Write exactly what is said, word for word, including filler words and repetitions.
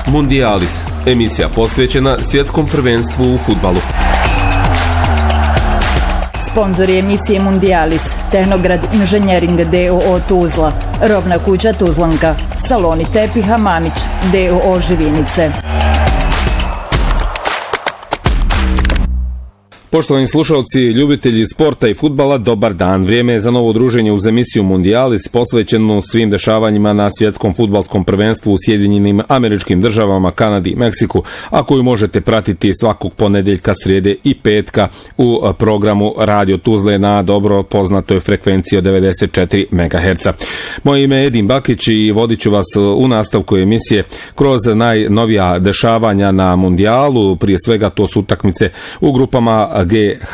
Mundialis, emisija posvećena svjetskom prvenstvu u fudbalu. Sponzor je emisije Mundialis, Tehnograd Inženjering d o o Tuzla, Robna kuća Tuzlanka, Saloni tepiha Mamić d o o Živinice. Poštovani slušalci, ljubitelji sporta i fudbala, dobar dan. Vrijeme je za novo druženje uz emisiju Mundialis, posvećenu svim dešavanjima na svjetskom fudbalskom prvenstvu u Sjedinjenim Američkim Državama, Kanadi i Meksiku, a koju možete pratiti svakog ponedjeljka, srijede i petka u programu Radio Tuzle na dobro poznatoj frekvenciji od devedeset četiri megaherca. Moje ime je Edin Bakić i vodit ću vas u nastavku emisije kroz najnovija dešavanja na Mundijalu. Prije svega to su utakmice u grupama G, H